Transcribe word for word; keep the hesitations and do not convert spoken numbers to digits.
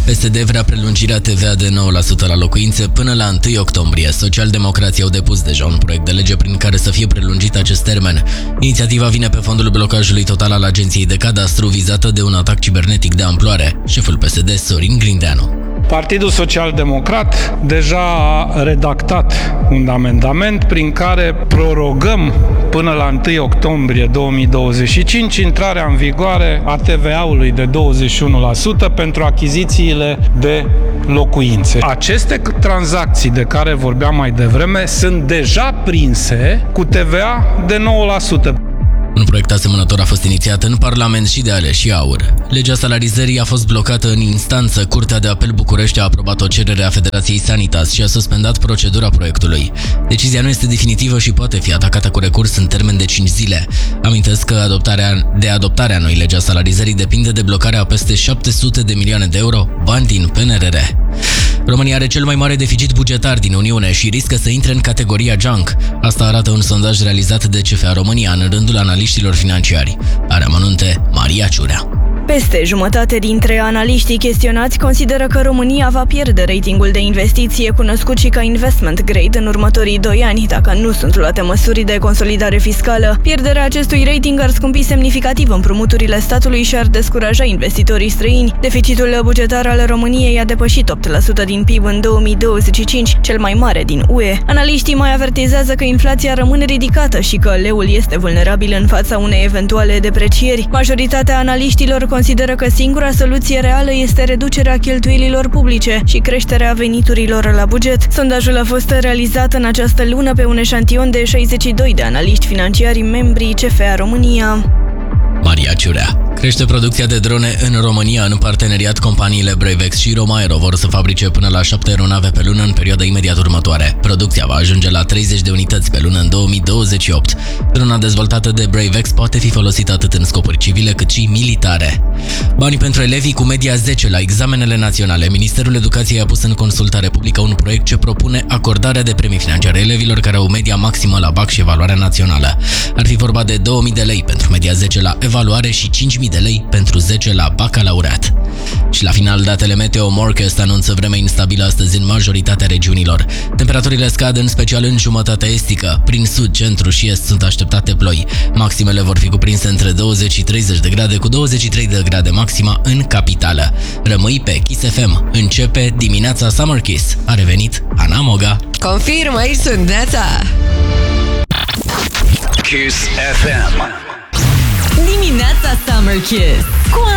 P S D vrea prelungirea T V A de nouă la sută la locuințe până la întâi octombrie. Socialdemocrații au depus deja un proiect de lege prin care să fie prelungit acest termen. Inițiativa vine pe fondul blocajului total al Agenției de Cadastru vizată de un atac cibernetic de amploare. Șeful P S D, Sorin Grindeanu. Partidul Social-Democrat deja a redactat un amendament prin care prorogăm până la întâi octombrie două mii douăzeci și cinci intrarea în vigoare a T V A-ului de douăzeci și unu la sută pentru achizițiile de locuințe. Aceste tranzacții de care vorbeam mai devreme sunt deja prinse cu T V A de nouă la sută. Un proiect asemănător a fost inițiat în Parlament și de Aleși Aur. Legea salarizării a fost blocată în instanță. Curtea de Apel București a aprobat o cerere a Federației Sanitas și a suspendat procedura proiectului. Decizia nu este definitivă și poate fi atacată cu recurs în termen de cinci zile. Amintesc că adoptarea, de adoptarea noi legea salarizării depinde de blocarea a peste șapte sute de milioane de euro, bani din P N R R. România are cel mai mare deficit bugetar din Uniune și riscă să intre în categoria junk. Asta arată un sondaj realizat de C F A România în rândul analiștilor financiari. Are amănunte Maria Ciurea. Peste jumătate dintre analiștii chestionați consideră că România va pierde ratingul de investiție cunoscut și ca investment grade în următorii doi ani, dacă nu sunt luate măsuri de consolidare fiscală. Pierderea acestui rating ar scumpi semnificativ împrumuturile statului și ar descuraja investitorii străini. Deficitul bugetar al României a depășit opt la sută din P I B în două mii douăzeci și cinci, cel mai mare din U E. Analiștii mai avertizează că inflația rămâne ridicată și că leul este vulnerabil în fața unei eventuale deprecieri. Majoritatea analiștilor consideră că singura soluție reală este reducerea cheltuielilor publice și creșterea veniturilor la buget. Sondajul a fost realizat în această lună pe un eșantion de șaizeci și doi de analiști financiari membrii C F A România. Maria Ciurea. Crește producția de drone în România. În parteneriat, companiile Bravex și Romaero vor să fabrice până la șapte aeronave pe lună în perioada imediat următoare. Producția va ajunge la treizeci de unități pe lună în două mii douăzeci și opt. Drona dezvoltată de Bravex poate fi folosită atât în scopuri civile cât și militare. Banii pentru elevii cu media zece la examenele naționale. Ministerul Educației a pus în consultare publică un proiect ce propune acordarea de premii financiare elevilor care au media maximă la B A C și evaluarea națională. Ar fi vorba de două mii de lei pentru media zece la evaluare și cinci mii de lei pentru zece la bacalaureat. Și la final, datele Meteo Morcast anunță vreme instabilă astăzi în majoritatea regiunilor. Temperaturile scad în special în jumătatea estică. Prin sud, centru și est sunt așteptate ploi. Maximele vor fi cuprinse între douăzeci și treizeci de grade, cu douăzeci și trei de grade maxima în capitală. Rămâi pe Kiss F M. Începe dimineața Summer Kiss. A revenit Ana Moga. Confirm, aici sunt Neața. Kiss F M. Dimineața Summer Kiss cu